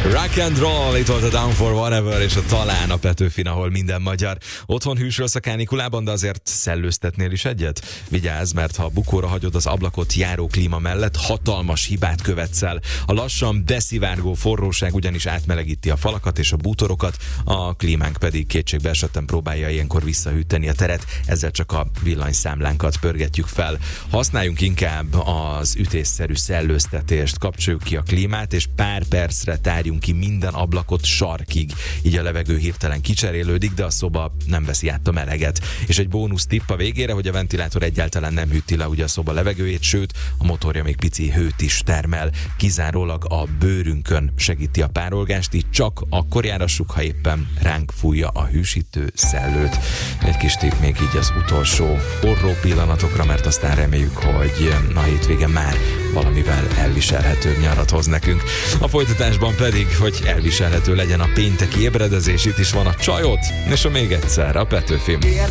Rock and roll, itt volt a Down for Whatever, és a Talán a Petőfin, ahol minden magyar. Otthon hűsölsz a kánikulában, de azért szellőztetnél is egyet? Vigyázz, mert ha bukóra hagyod az ablakot járó klíma mellett, hatalmas hibát követsz el. A lassan beszivárgó forróság ugyanis átmelegíti a falakat és a bútorokat, a klímánk pedig kétségbe esetten próbálja ilyenkor visszahűteni a teret, ezzel csak a villanyszámlánkat pörgetjük fel. Használjunk inkább az ütésszerű szellőztetést, kapcsoljuk ki a klímát, és pár percre tárjunk ki minden ablakot sarkig. Így a levegő hirtelen kicserélődik, de a szoba nem veszi át a meleget. És egy bónusz tipp a végére, hogy a ventilátor egyáltalán nem hűti le ugye a szoba levegőjét, sőt, a motorja még pici hőt is termel. Kizárólag a bőrünkön segíti a párolgást, így csak akkor járassuk, ha éppen ránk fújja a hűsítő szellőt. Egy kis tipp még így az utolsó forró pillanatokra, mert aztán reméljük, hogy a hétvége már valamivel elviselhetőbb nyarat hoz nekünk. A folytatásban pedig, hogy elviselhető legyen a pénteki ébredezés, itt is van a Csajot, és a még egyszer a Petőfin.